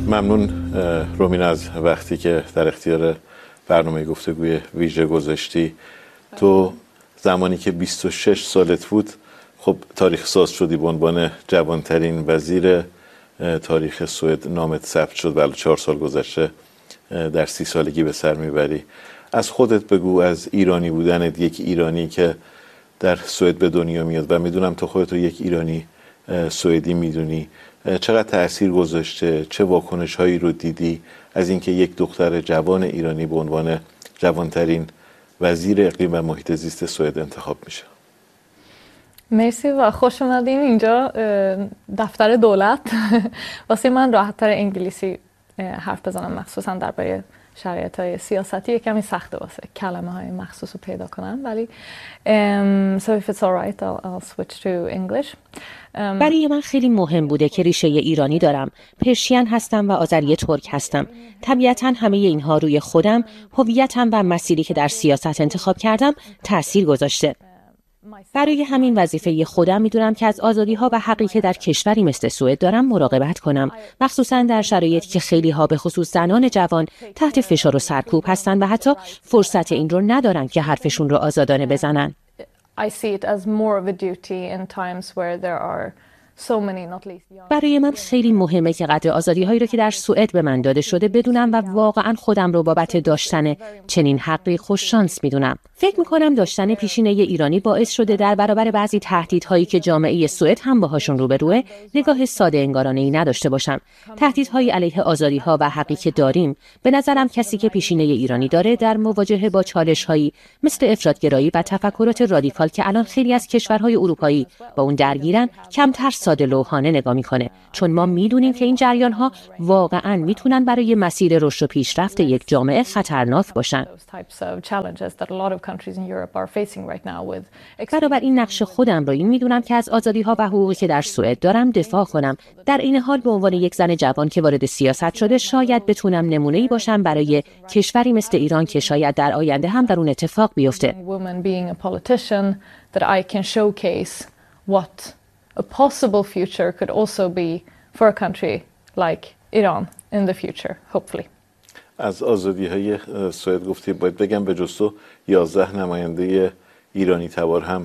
ممنون رومینا از وقتی که در اختیار برنامه گفتگوی ویژه گذاشتی. تو زمانی که 26 سالت بود خب تاریخ ساز شدی به عنوان جوانترین وزیر تاریخ سوئد، نامت ثبت شد و 4 سال گذشته در 30 سالگی به سر میبری. از خودت بگو، از ایرانی بودنت، یک ایرانی که در سوئد به دنیا میاد و میدونم تو خودت رو یک ایرانی سوئدی میدونی، چقدر تأثیر گذاشته، چه واکنش هایی رو دیدی از اینکه یک دختر جوان ایرانی به عنوان جوانترین وزیر اقلیم و محیط زیست سوئد انتخاب میشه؟ مرسی و خوش اومدین اینجا دفتر دولت. واسه من راحت‌تر انگلیسی حرف بزنم، مخصوصا درباره شرایط‌های سیاستی کمی سخته واسه کلمه‌های مخصوص رو پیدا کنم، ولی so if it's all right I'll switch to English. برای من خیلی مهم بوده که ریشه ایرانی دارم، پرشین هستم و آذری ترک هستم. طبیعتاً همه اینها روی خودم، هویتم و مسیری که در سیاست انتخاب کردم تأثیر گذاشته. برای همین وظیفه خودم میدونم که از آزادی‌ها و حقی که در کشوری مثل سوئد دارم مراقبت کنم، مخصوصاً در شرایطی که خیلی‌ها به خصوص زنان جوان تحت فشار و سرکوب هستن و حتی فرصت این رو ندارن که حرفشون رو آزادانه بزنن. I see it as more of a duty in times where there are so many, not least young. برای من خیلی مهمه که قدر آزادی‌هایی رو که در سوئد به من داده شده بدونم و واقعاً خودم رو بابت داشتن چنین حقی خوش شانس میدونم. فکر می‌کنم داشتن پیشینه ایرانی باعث شده در برابر بعضی تهدیدهایی که جامعه سوئد هم باهاشون روبروه، نگاه ساده انگارانه‌ای نداشته باشم. تهدیدهای علیه آزادی‌ها و حقی که داریم، به نظرم کسی که پیشینه ایرانی داره در مواجهه با چالش‌هایی مثل افراط‌گرایی و تفکرات رادیکال که الان خیلی از کشورهای اروپایی با اون درگیرن، کمتر ساده لوحانه نگاه میکنه، چون ما میدونیم که این جریان‌ها واقعاً میتونن برای مسیر رشد و پیشرفت یک جامعه خطرناک باشن. بنابراین نقش خودم رو این میدونم که از آزادی‌ها و حقوقی که در سوئد دارم دفاع کنم. در این حال به عنوان یک زن جوان که وارد سیاست شده شاید بتونم نمونه‌ای باشم برای کشوری مثل ایران که شاید در آینده هم در اون اتفاق بیفته. A possible future could also be for a country like Iran in the future, hopefully. از آزادی‌های سوئد گفتی، باید بگم به جز تو 11 نماینده ایرانی تبار هم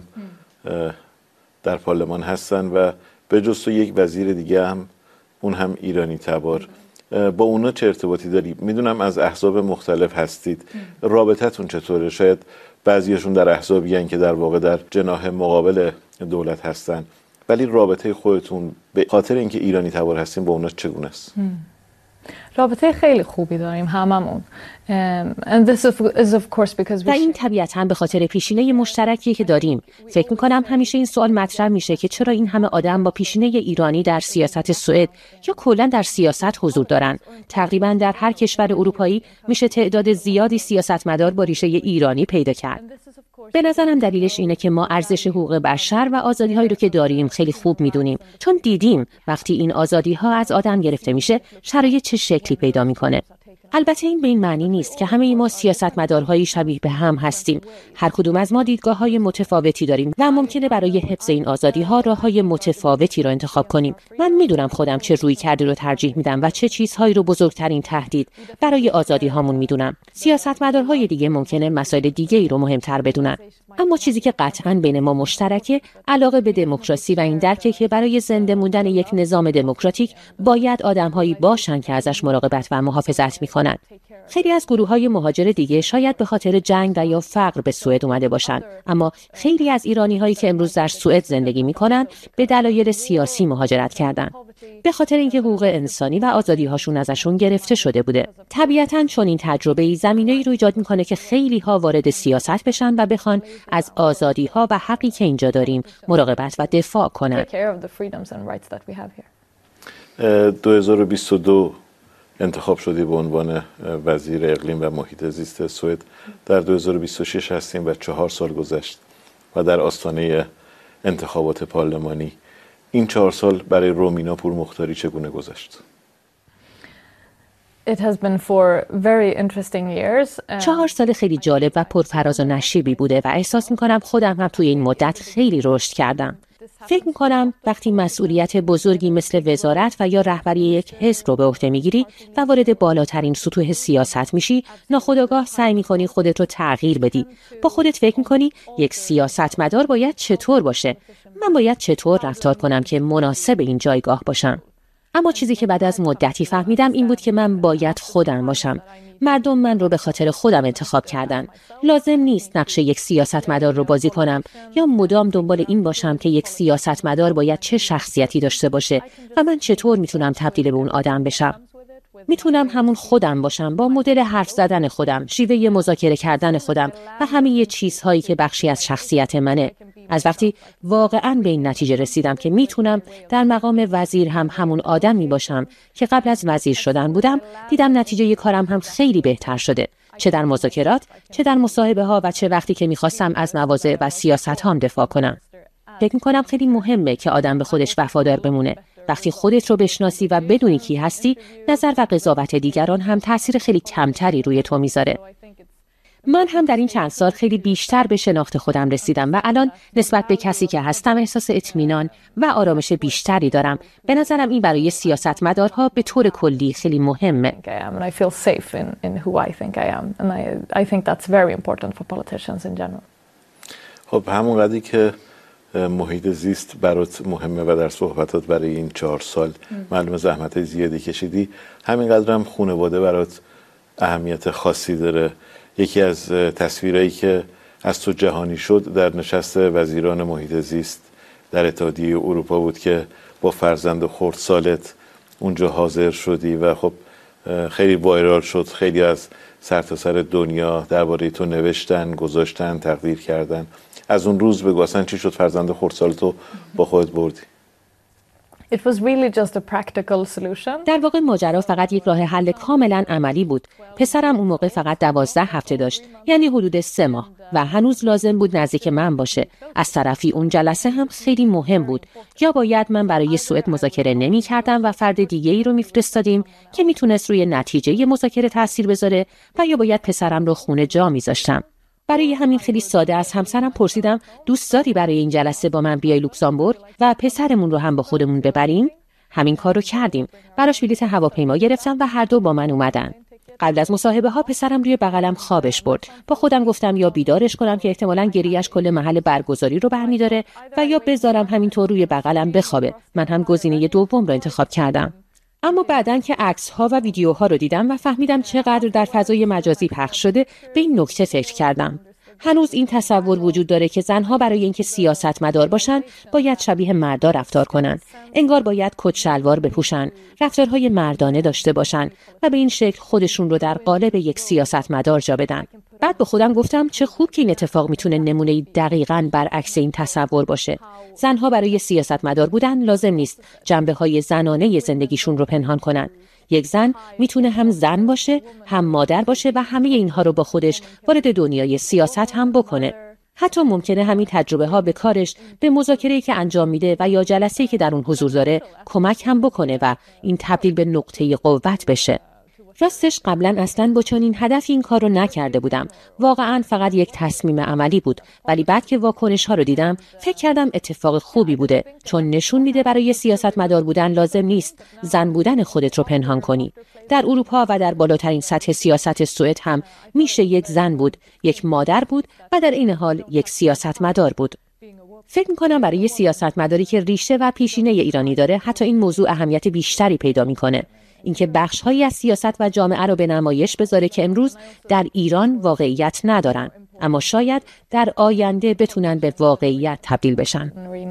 در پارلمان هستن و به جز تو یک وزیر دیگه هم، اون هم ایرانی تبار. با اونا چه ارتباطی داری؟ میدونم از احزاب مختلف هستید، رابطتون چطوره؟ شاید بعضیشون در احزابیان که در واقع در جناح مقابل دولت هستن، ولی رابطه خودتون به خاطر اینکه ایرانی تبار هستیم با اونا چگونه است؟ رابطه خیلی خوبی داریم هممون. And this is of course because و این طبیعتاً به خاطر پیشینه مشترکی که داریم. فکر می‌کنم همیشه این سوال مطرح میشه که چرا این همه آدم با پیشینه ایرانی در سیاست سوئد یا کلاً در سیاست حضور دارن. تقریباً در هر کشور اروپایی میشه تعداد زیادی سیاستمدار با ریشه ایرانی پیدا کرد. به نظرم دلیلش اینه که ما ارزش حقوق بشر و آزادی‌هایی رو که داریم خیلی خوب میدونیم، چون دیدیم وقتی این آزادی‌ها از آدم گرفته میشه شرایط چه شکلی پیدا میکنه. البته این به این معنی نیست که همه ما سیاستمدارهای شبیه به هم هستیم. هر کدوم از ما دیدگاه‌های متفاوتی داریم و ممکنه برای حفظ این آزادی‌ها راه‌های متفاوتی رو انتخاب کنیم. من میدونم خودم چه رویکردی رو ترجیح میدم و چه چیزهایی رو بزرگترین تهدید برای آزادی‌هامون میدونم. سیاستمدارهای دیگه ممکنه مسائل دیگه‌ای رو مهمتر بدونن. اما چیزی که قطعاً بین ما مشترکه، علاقه به دموکراسی و این درکه که برای زنده موندن یک نظام دموکراتیک باید آدم‌هایی باشن که ازش مراقبت و محافظت می‌کنن. خیلی از گروه‌های مهاجر دیگه شاید به خاطر جنگ و یا فقر به سوئد اومده باشن، اما خیلی از ایرانی‌هایی که امروز در سوئد زندگی می‌کنن به دلایل سیاسی مهاجرت کردن، به خاطر اینکه حقوق انسانی و آزادی‌هاشون ازشون گرفته شده بوده. طبیعتاً چون این تجربه‌ای زمینه‌ای رو ایجاد می‌کنه که خیلی‌ها وارد سیاست بشن و بخوان از آزادی‌ها و حقی که اینجا داریم مراقبت و دفاع کنن. 2022 انتخاب شدی به عنوان وزیر اقلیم و محیط زیست سوئد. در 2026 هستیم و 4 سال گذشت و در آستانه انتخابات پارلمانی. این 4 سال برای رومینا پورمختاری چگونه گذشت؟ It has been 4 very interesting years. 4 سال خیلی جالب و پرفراز و نشیبی بوده و احساس می‌کنم خودم هم توی این مدت خیلی رشد کردم. فکر می‌کنم وقتی مسئولیت بزرگی مثل وزارت و یا رهبری یک حزب رو به عهده می‌گیری و وارد بالاترین سطوح سیاست میشی، ناخودآگاه سعی می‌کنی خودت رو تغییر بدی. با خودت فکر می‌کنی یک سیاستمدار باید چطور باشه؟ من باید چطور رفتار کنم که مناسب این جایگاه باشم؟ اما چیزی که بعد از مدتی فهمیدم این بود که من باید خودم باشم. مردم من رو به خاطر خودم انتخاب کردن. لازم نیست نقش یک سیاستمدار رو بازی کنم یا مدام دنبال این باشم که یک سیاستمدار باید چه شخصیتی داشته باشه و من چطور میتونم تبدیل به اون آدم بشم. میتونم همون خودم باشم با مدل حرف زدن خودم، شیوه مذاکره کردن خودم و همه چیزهایی که بخشی از شخصیت منه. از وقتی واقعاً به این نتیجه رسیدم که میتونم در مقام وزیر هم همون آدمی باشم که قبل از وزیر شدن بودم، دیدم نتیجه کارم هم خیلی بهتر شده. چه در مذاکرات، چه در مصاحبه ها و چه وقتی که میخواستم از مواضع و سیاست هام دفاع کنم. فکر میکنم خیلی مهمه که آدم به خودش وفادار بمونه. وقتی خودت رو بشناسی و بدونی کی هستی، نظر و قضاوت دیگران هم تأثیر خیلی کمتری روی تو میذاره. من هم در این چند سال خیلی بیشتر به شناخت خودم رسیدم و الان نسبت به کسی که هستم احساس اطمینان و آرامش بیشتری دارم. به نظرم این برای سیاستمدارها به طور کلی خیلی مهمه. خب همونقدری که محیط زیست برات مهمه و در صحبتات برای این 4 سال معلومه زحمت زیادی کشیدی، همینقدر هم خانواده برات اهمیت خاصی داره. یکی از تصویرایی که از تو جهانی شد در نشست وزیران محیط زیست در اتحادیه اروپا بود که با فرزند خردسالت اونجا حاضر شدی و خب خیلی وایرال شد. خیلی از سرتاسر دنیا درباره تو نوشتن، گذاشتن، تقدیر کردن. از اون روز بگو اصلا چی شد فرزند خردسالتو با خودت بردی؟ It was really just a practical solution. در واقع ماجرا فقط یک راه حل کاملا عملی بود. پسرم اون موقع فقط 12 هفته داشت، یعنی حدود 3 ماه و هنوز لازم بود نزدیک من باشه. از طرفی اون جلسه هم خیلی مهم بود. یا باید من برای سوئد مذاکره نمی‌کردم و فرد دیگه‌ای رو می‌فرستادیم که میتونست روی نتیجه مذاکره تاثیر بذاره و یا باید پسرم رو خونه جا می‌ذاشتم. برای همین خیلی ساده از همسرم پرسیدم دوست داری برای این جلسه با من بیای لوکزامبورگ و پسرمون رو هم با خودمون ببریم؟ همین کار رو کردیم. براش بلیط هواپیما گرفتم و هر دو با من اومدن. قبل از مصاحبه ها پسرم روی بغلم خوابش برد. با خودم گفتم یا بیدارش کنم که احتمالاً گریه‌اش کل محل برگزاری رو برمی‌داره و یا بذارم همینطور روی بغلم بخوابه. من هم گزینه دوم رو انتخاب کردم. اما بعدن که عکس‌ها و ویدیوها رو دیدم و فهمیدم چقدر در فضای مجازی پخش شده، به این نکته فکر کردم. هنوز این تصور وجود داره که زنها برای اینکه سیاستمدار باشن باید شبیه مردا رفتار کنن. انگار باید کت شلوار بپوشن، رفتارهای مردانه داشته باشن و به این شکل خودشون رو در قالب یک سیاستمدار جا بدن. بعد به خودم گفتم چه خوب که این اتفاق میتونه نمونه دقیقاً برعکس این تصور باشه. زنها برای سیاستمدار بودن لازم نیست جنبه‌های زنانه زندگیشون رو پنهان کنن. یک زن میتونه هم زن باشه، هم مادر باشه و همه اینها رو با خودش وارد دنیای سیاست هم بکنه. حتی ممکنه همین تجربه ها به کارش، به مذاکره‌ای که انجام میده و یا جلسه‌ای که در اون حضور داره کمک هم بکنه و این تبدیل به نقطه قوت بشه. راستش قبلا اصلا با چنین هدفی این کار رو نکرده بودم. واقعا فقط یک تصمیم عملی بود، ولی بعد که واکنش ها رو دیدم فکر کردم اتفاق خوبی بوده، چون نشون میده برای سیاستمدار بودن لازم نیست زن بودن خودت رو پنهان کنی. در اروپا و در بالاترین سطح سیاست سوئد هم میشه یک زن بود، یک مادر بود و در این حال یک سیاستمدار بود. فکر می‌کنم برای سیاستمداری که ریشه و پیشینه ایرانی داره حتی این موضوع اهمیت بیشتری پیدا میکنه. اینکه بخش‌هایی از سیاست و جامعه رو به نمایش بذاره که امروز در ایران واقعیت ندارن، اما شاید در آینده بتونن به واقعیت تبدیل بشن.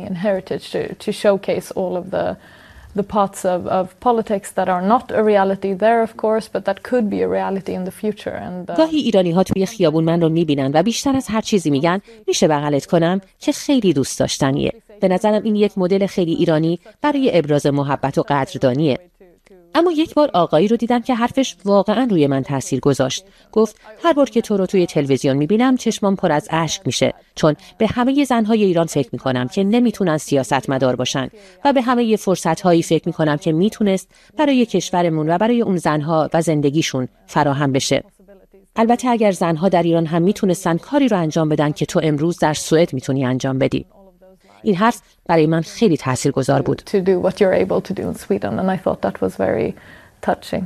The parts of politics that are not a reality there of course but that could be a reality in the future and گاهی ایرانی‌ها توی خیابون من رو می‌بینن و بیشتر از هر چیزی میگن میشه بغلت کنم، که خیلی دوست داشتنیه. به نظرم این یک مدل خیلی ایرانی برای ابراز محبت و قدردانیه. اما یک بار آقایی رو دیدم که حرفش واقعا روی من تاثیر گذاشت. گفت هر بار که تو رو توی تلویزیون میبینم چشمام پر از اشک میشه، چون به همه زنهای ایران فکر میکنم که نمیتونن سیاستمدار باشن و به همه فرصتهایی فکر میکنم که میتونست برای کشورمون و برای اون زنها و زندگیشون فراهم بشه. البته اگر زنها در ایران هم میتونستن کاری رو انجام بدن که تو امروز در سوئد میتونی انجام بدی. این حرف برای من خیلی تاثیرگذار بود. To do what you're able to do in Sweden and I thought that was very touching.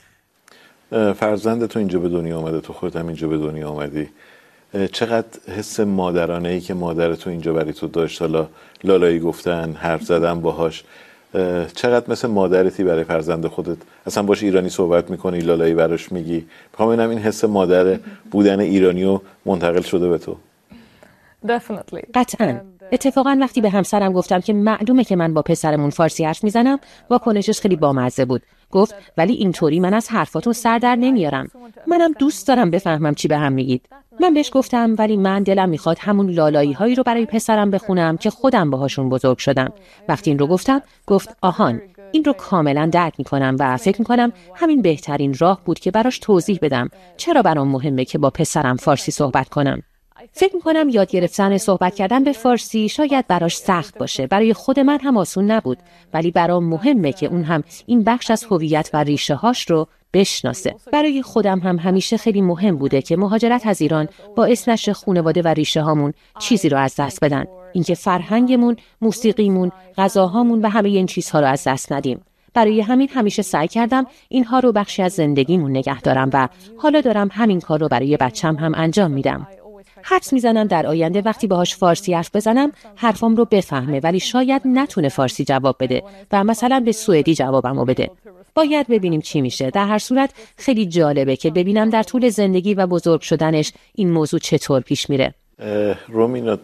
فرزند تو اینجا به دنیا آمده، تو خودت هم اینجا به دنیا آمدی. چقدر حس مادرانه‌ای که مادر تو اینجا برای تو داشت، حالا لالایی گفتن، حرف زدن باهاش، چقدر مثل مادرتی برای فرزند خودت؟ اصلا باش ایرانی صحبت میکنی، لالایی براش میگی؟ میخوام ببینم این حس مادر بودن ایرانیو منتقل شده به تو؟ Definitely. قطعاً. اتفاقاً وقتی به همسرم گفتم که معلومه که من با پسرمون فارسی حرف میزنم، واکنشش خیلی بامزه بود. گفت ولی اینطوری من از حرفاتون سر در نمیارم. منم دوست دارم بفهمم چی به هم میگید. من بهش گفتم ولی من دلم میخواد همون لالایی هایی رو برای پسرم بخونم که خودم باهاشون بزرگ شدم. وقتی این رو گفتم، گفت آهان، این رو کاملا درک میکنم و فکر میکنم همین بهترین راه بود که براش توضیح بدم چرا برام مهمه که با پسرم فارسی صحبت کنم. فکر میکنم یاد گرفتن صحبت کردن به فارسی شاید براش سخت باشه. برای خود من هم آسون نبود، ولی برام مهمه که اون هم این بخش از هویت و ریشه هاش رو بشناسه. برای خودم هم همیشه خیلی مهم بوده که مهاجرت از ایران باعث نشه خانواده و ریشه هامون چیزی رو از دست بدن. اینکه فرهنگمون، موسیقیمون، غذاهامون و همه این چیزها رو از دست ندیم. برای همین همیشه سعی کردم اینها رو بخشی از زندگیمون نگه دارم و حالا دارم همین کار رو برای بچم هم انجام میدم. حدس میزنم در آینده وقتی باهاش فارسی حرف بزنم حرفام رو بفهمه، ولی شاید نتونه فارسی جواب بده و مثلا به سوئدی جوابمو بده. باید ببینیم چی میشه. در هر صورت خیلی جالبه که ببینم در طول زندگی و بزرگ شدنش این موضوع چطور پیش میره. رومینا،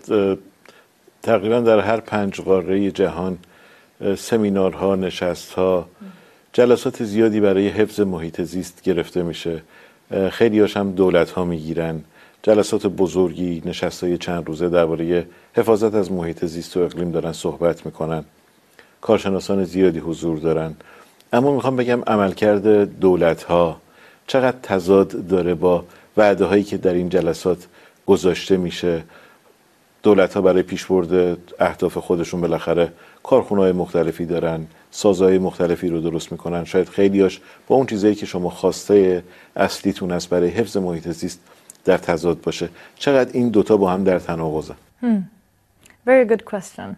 تقریبا در هر 5 قاره جهان سمینارها، نشستها، جلسات زیادی برای حفظ محیط زیست گرفته میشه. خیلی‌هاش هم دولت‌ها میگیرن. جلسات بزرگی، نشست‌های چند روزه درباره حفاظت از محیط زیست و اقلیم دارن صحبت میکنن. کارشناسان زیادی حضور دارن. اما میخوام بگم عملکرد دولت‌ها چقدر تضاد داره با وعده‌هایی که در این جلسات گذاشته میشه. دولت‌ها برای پیشبرد اهداف خودشون بالاخره کارخونه‌های مختلفی دارن، سازهای مختلفی رو درست میکنن. شاید خیلیاش با اون چیزایی که شما خواسته اصلیتون است برای حفظ محیط زیست در تضاد باشه. چقدر این دوتا با هم در تناقضن؟ Very good question.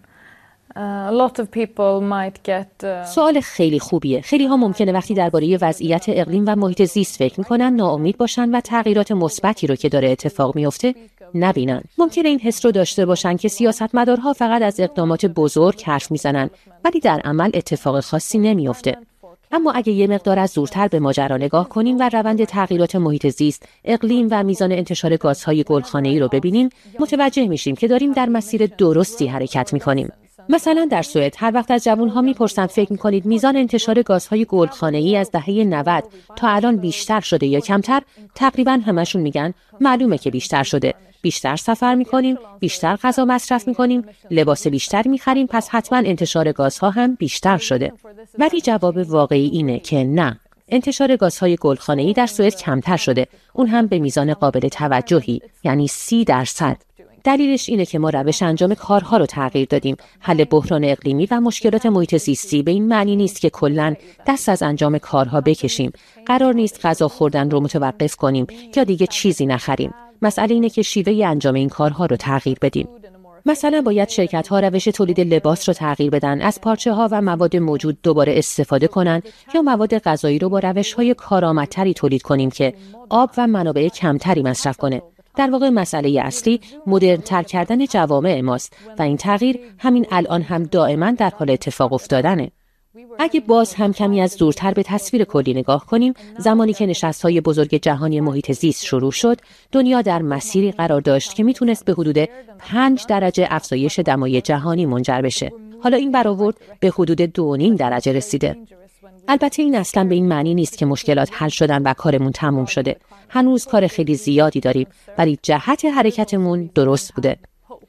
A lot of people might get سوال خیلی خوبیه. خیلی ها ممکنه وقتی درباره وضعیت اقلیم و محیط زیست فکر میکنن ناامید باشن و تغییرات مثبتی رو که داره اتفاق میفته نبینن. ممکنه این حس رو داشته باشن که سیاستمدارها فقط از اقدامات بزرگ حرف میزنن ولی در عمل اتفاق خاصی نمیفته. اما اگه یه مقدار از دورتر به ماجرا نگاه کنیم و روند تغییرات محیط زیست، اقلیم و میزان انتشار گازهای گلخانه‌ای رو ببینیم، متوجه میشیم که داریم در مسیر درستی حرکت میکنیم. مثلا در سوئد هر وقت از جوان‌ها میپرسن فکر میکنید میزان انتشار گازهای گلخانه‌ای از دهه 90 تا الان بیشتر شده یا کمتر، تقریبا همشون میگن معلومه که بیشتر شده. بیشتر سفر میکنیم، بیشتر غذا مصرف میکنیم، لباس بیشتر میخریم، پس حتما انتشار گازها هم بیشتر شده. ولی جواب واقعی اینه که نه. انتشار گازهای گلخانه‌ای در سوئد کمتر شده، اون هم به میزان قابل توجهی، یعنی 30%. دلیلش اینه که ما روش انجام کارها رو تغییر دادیم. حل بحران اقلیمی و مشکلات محیط زیستی به این معنی نیست که کلاً دست از انجام کارها بکشیم. قرار نیست غذا خوردن رو متوقف کنیم یا دیگه چیزی نخریم. مسئله اینه که شیوه انجام این کارها رو تغییر بدیم. مثلا باید شرکت‌ها روش تولید لباس رو تغییر بدن، از پارچه‌ها و مواد موجود دوباره استفاده کنن یا مواد غذایی رو با روش‌های کارآمدتری تولید کنیم که آب و منابع کمتری مصرف کنه. در واقع مسئله اصلی مدرن‌تر کردن جوامع ماست و این تغییر همین الان هم دائما در حال اتفاق افتادنه. اگه باز هم کمی از دورتر به تصویر کلی نگاه کنیم، زمانی که نشست‌های بزرگ جهانی محیط زیست شروع شد، دنیا در مسیری قرار داشت که میتونست به حدود 5 درجه افزایش دمای جهانی منجر بشه. حالا این برآورد به حدود 2.5 درجه رسیده. البته این اصلا به این معنی نیست که مشکلات حل شدن و کارمون تموم شده. هنوز کار خیلی زیادی داریم، ولی جهت حرکتمون درست بوده.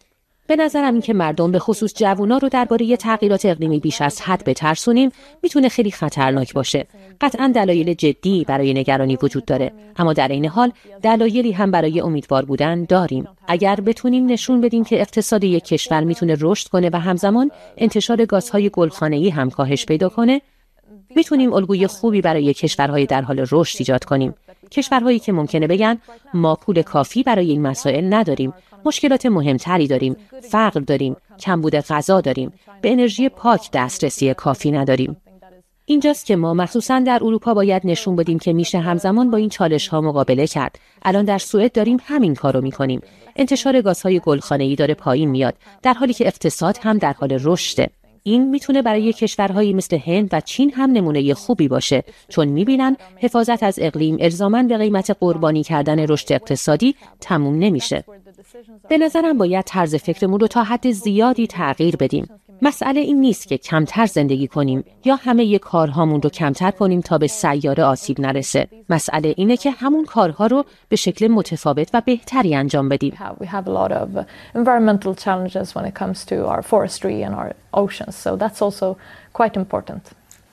به نظرم این که مردم به خصوص جوونا رو درباره تغییرات اقلیمی بیش از حد بترسونیم میتونه خیلی خطرناک باشه. قطعاً دلایل جدی برای نگرانی وجود داره، اما در این حال دلایلی هم برای امیدوار بودن داریم. اگر بتونیم نشون بدیم که اقتصاد یک کشور میتونه رشد کنه و همزمان انتشار گازهای گلخانه‌ای هم کاهش پیدا کنه، میتونیم الگوی خوبی برای کشورهای در حال رشد ایجاد کنیم. کشورهایی که ممکنه بگن ما پول کافی برای این مسائل نداریم، مشکلات مهمتری داریم، فقر داریم، کمبود غذا داریم، به انرژی پاک دسترسی کافی نداریم. اینجاست که ما مخصوصاً در اروپا باید نشون بدیم که میشه همزمان با این چالش‌ها مقابله کرد. الان در سوئد داریم همین کارو می‌کنیم. انتشار گازهای گلخانه‌ای داره پایین میاد، در حالی که اقتصاد هم در حال رشده. این میتونه برای کشورهایی مثل هند و چین هم نمونه خوبی باشه، چون میبینن حفاظت از اقلیم الزاماً به قیمت قربانی کردن رشد اقتصادی تموم نمیشه. به نظرم باید طرز فکرمون رو تا حد زیادی تغییر بدیم. مسئله این نیست که کمتر زندگی کنیم یا همه کارهامون رو کمتر کنیم تا به سیاره آسیب نرسه. مسئله اینه که همون کارها رو به شکل متفاوت و بهتری انجام بدیم. We have a lot of environmental challenges when it comes to our forestry and our oceans, so that's also quite important.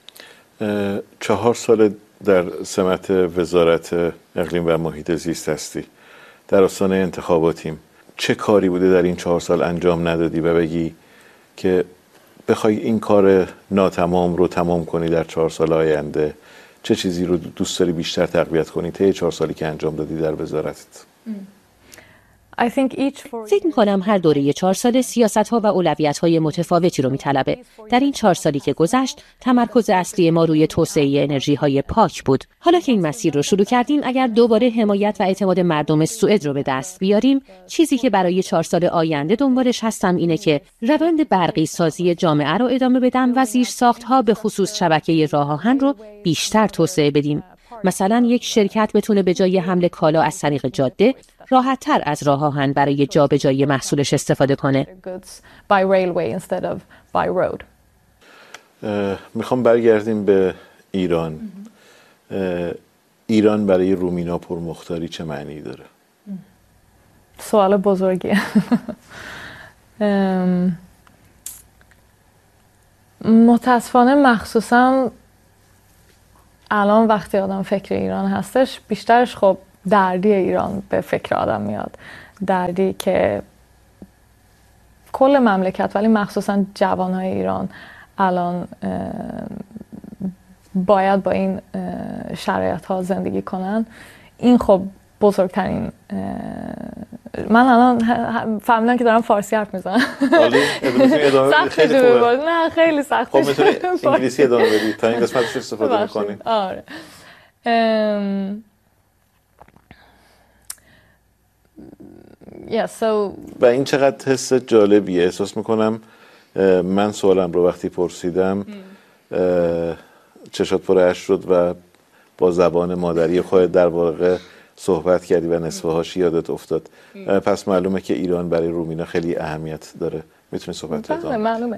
4 سال در سمت وزارت اقلیم و محیط زیست هستی. در آستانه انتخاباتیم. چه کاری بوده در این 4 سال انجام ندادی و بگی که بخوای این کار ناتمام رو تمام کنی در 4 سال آینده؟ چه چیزی رو دوست داری بیشتر تقویت کنی طی 4 سالی که انجام دادی در وزارتت؟ فکر می‌کنم هر دوره 4 ساله سیاست‌ها و اولویت‌های متفاوتی رو می‌طلبه. در این 4 سالی که گذشت، تمرکز اصلی ما روی توسعه انرژی‌های پاک بود. حالا که این مسیر رو شروع کردیم، اگر دوباره حمایت و اعتماد مردم سوئد رو به دست بیاریم، چیزی که برای 4 سال آینده دنبالش هستم اینه که روند برقی سازی جامعه رو ادامه بدم و زیرساخت‌ها به خصوص شبکه راه آهن رو بیشتر توسعه بدیم. مثلا یک شرکت بتونه به جای حمل کالا از طریق جاده راحت‌تر از راه آهن برای جابجایی محصولش استفاده کنه. میخوام برگردیم به ایران. ایران برای رومینا پرمختاری چه معنی داره؟ سوال بزرگیه. متاسفانه مخصوصا الان وقتی آدم فکر ایران هستش، بیشترش خب دردی ایران به فکر آدم میاد. دردی که کل مملکت ولی مخصوصا جوانهای ایران الان باید با این شرایط ها زندگی کنن. این خب بزرگترین من الان فهمیدم که دارم فارسی حرف میزنم. خیلی خوبه. نه خیلی سخته. خب میتونی انگلیسی ادامه بدی تا این قسمتش استفاده میکنی. آره. و این چقدر حس جالبیه. احساس میکنم من سوالم رو وقتی پرسیدم چشات پر اشک شد و با زبان مادری خودت در واقع صحبت کردی و نصفه هاش یادت افتاد. پس معلومه که ایران برای رومینا خیلی اهمیت داره. میتونی صحبت رو ادامه؟ معلومه.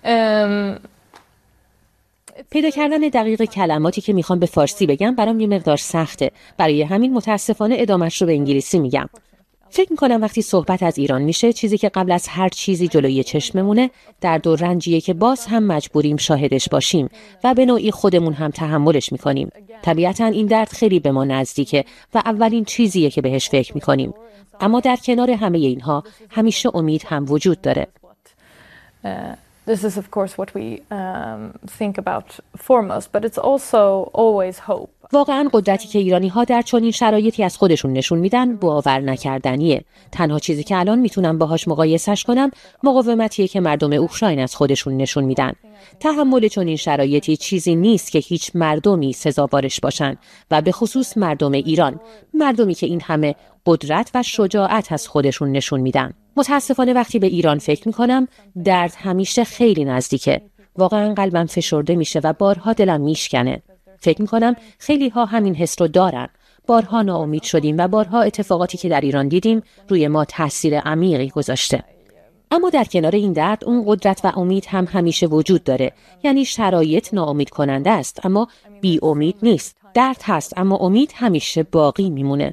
پیدا کردن دقیق کلماتی که میخوام به فارسی بگم برام یه مقدار سخته. برای همین متاسفانه ادامهش رو به انگلیسی میگم. فکر میکنم وقتی صحبت از ایران میشه، چیزی که قبل از هر چیزی جلوی چشممونه درد و رنجیه که باز هم مجبوریم شاهدش باشیم و به نوعی خودمون هم تحملش میکنیم. طبیعتاً این درد خیلی به ما نزدیکه و اولین چیزیه که بهش فکر میکنیم. اما در کنار همه اینها همیشه امید هم وجود داره. This is of course what we think about foremost, but it's also always hope. واقعاً قدرتی که ایرانی‌ها در چنین شرایطی از خودشون نشون میدن باور نکردنیه. تنها چیزی که الان میتونم باهاش مقایسش کنم مقاومتیه که مردم اوکراین از خودشون نشون میدن. تحمل چنین شرایطی چیزی نیست که هیچ مردمی سزاوارش باشن و به خصوص مردم ایران، مردمی که این همه قدرت و شجاعت از خودشون نشون میدن. متاسفانه وقتی به ایران فکر میکنم درد همیشه خیلی نزدیکه. واقعا قلبم فشرده میشه و بارها دلم میشکنه. فکر میکنم خیلی ها همین حس رو دارن. بارها ناامید شدیم و بارها اتفاقاتی که در ایران دیدیم روی ما تاثیر عمیقی گذاشته. اما در کنار این درد اون قدرت و امید هم همیشه وجود داره. یعنی شرایط ناامید کننده است اما بی امید نیست. درد هست اما امید همیشه باقی میمونه.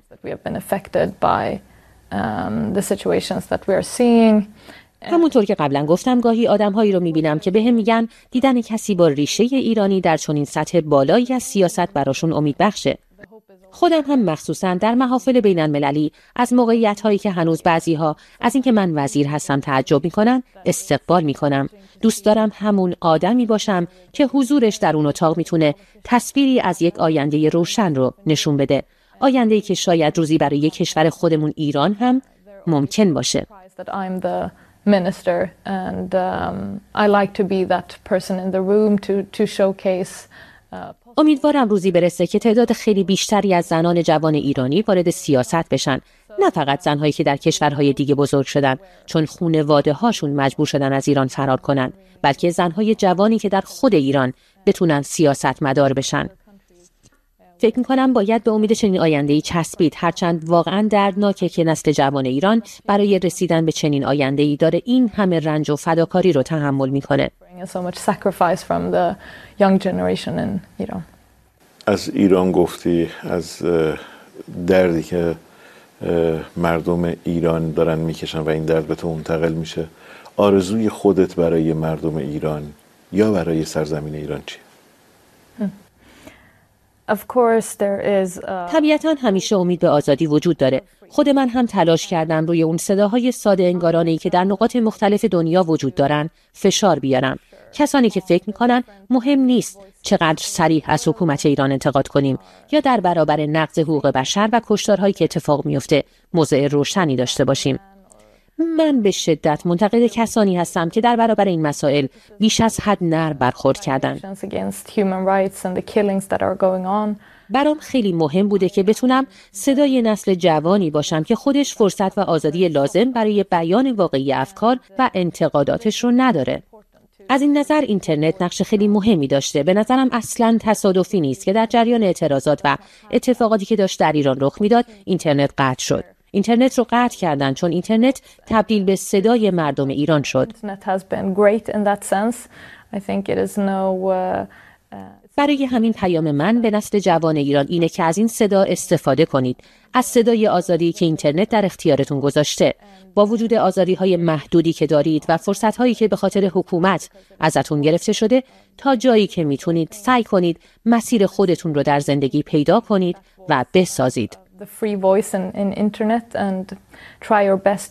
همونطور که قبلا گفتم گاهی آدم‌هایی رو می‌بینم که بهم میگن دیدن کسی با ریشه ایرانی در چنین سطح بالایی از سیاست براشون امید بخشه. خودم هم مخصوصاً در محافل بین‌المللی از موقعیت‌هایی که هنوز بعضی‌ها از اینکه من وزیر هستم تعجب می‌کنن استقبال می‌کنم. دوست دارم همون آدمی باشم که حضورش در اون اتاق میتونه تصویری از یک آینده روشن رو نشون بده. آینده‌ای که شاید روزی برای کشور خودمون ایران هم ممکن باشه. that I'm the minister and I like to be that person in the room to showcase. امیدوارم روزی برسه که تعداد خیلی بیشتری از زنان جوان ایرانی وارد سیاست بشن، نه فقط زنهایی که در کشورهای دیگه بزرگ شدن چون خانواده هاشون مجبور شدن از ایران فرار کنن، بلکه زنهای جوانی که در خود ایران بتونن سیاست مدار بشن. فکر می‌کنم باید به امید چنین آینده‌ای چسبید، هرچند واقعاً دردناکه که نسل جوان ایران برای رسیدن به چنین آینده‌ای داره این همه رنج و فداکاری رو تحمل می‌کنه. از ایران گفتی، از دردی که مردم ایران دارن میکشن و این درد به تو منتقل میشه. آرزوی خودت برای مردم ایران یا برای سرزمین ایران چیه؟ طبیعتاً همیشه امید به آزادی وجود داره. خود من هم تلاش کردم روی اون صداهای ساده انگارانه‌ای که در نقاط مختلف دنیا وجود دارن فشار بیارم. کسانی که فکر میکنن مهم نیست چقدر صریح از حکومت ایران انتقاد کنیم یا در برابر نقض حقوق بشر و کشتارهایی که اتفاق میفته موضع روشنی داشته باشیم. من به شدت منتقد کسانی هستم که در برابر این مسائل بیش از حد نرم برخورد کردن. برام خیلی مهم بوده که بتونم صدای نسل جوانی باشم که خودش فرصت و آزادی لازم برای بیان واقعی افکار و انتقاداتش رو نداره. از این نظر اینترنت نقش خیلی مهمی داشته. به نظرم اصلاً تصادفی نیست که در جریان اعتراضات و اتفاقاتی که داشت در ایران رخ میداد اینترنت قطع شد. اینترنت رو قطع کردن چون اینترنت تبدیل به صدای مردم ایران شد. برای همین پیام من به نسل جوان ایران اینه که از این صدا استفاده کنید، از صدای آزادی که اینترنت در اختیارتون گذاشته. با وجود آزادی‌های محدودی که دارید و فرصت‌هایی که به خاطر حکومت ازتون گرفته شده، تا جایی که میتونید سعی کنید مسیر خودتون رو در زندگی پیدا کنید و بسازید.